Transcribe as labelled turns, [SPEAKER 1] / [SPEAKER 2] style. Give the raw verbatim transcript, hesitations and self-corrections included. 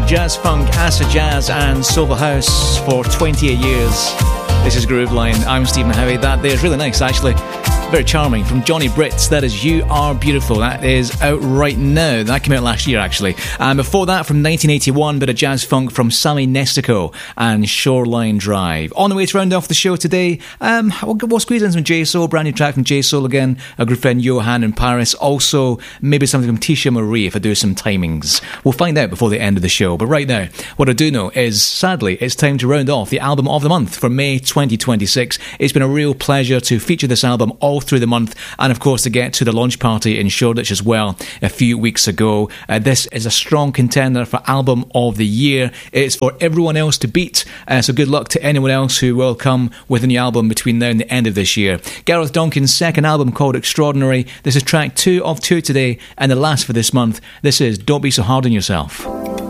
[SPEAKER 1] jazz funk, acid jazz and soulful house for twenty-eight years. This is Grooveline. I'm Stephen Howie. That there is really nice, actually. Very charming. From Johnny Britt, that is You Are Beautiful. That is out right now. That came out last year, actually. And before that, from nineteen eighty-one, bit of jazz funk from Sammy Nestico and Shoreline Drive. On the way to round off the show today, um, we'll, we'll squeeze in some J-Soul, brand new track from J-Soul again, a good friend Johan in Paris. Also, maybe something from Tisha Marie if I do some timings. We'll find out before the end of the show. But right now, what I do know is, sadly, it's time to round off the album of the month for May twenty twenty-six. It's been a real pleasure to feature this album all through the month, and of course to get to the launch party in Shoreditch as well a few weeks ago. Uh, this is a strong contender for album of the year. It's for everyone else to beat, uh, so good luck to anyone else who will come with a new album between now and the end of this year. Gareth Duncan's second album called Extraordinary. This is track two of two today and the last for this month. This is Don't Be So Hard on Yourself.